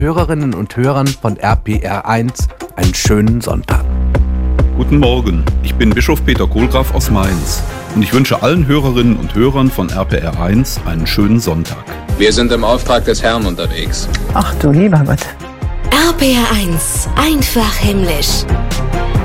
Hörerinnen und Hörern von RPR1 einen schönen Sonntag. Guten Morgen, ich bin Bischof Peter Kohlgraf aus Mainz und ich wünsche allen Hörerinnen und Hörern von RPR1 einen schönen Sonntag. Wir sind im Auftrag des Herrn unterwegs. Ach du lieber Gott. RPR1, einfach himmlisch.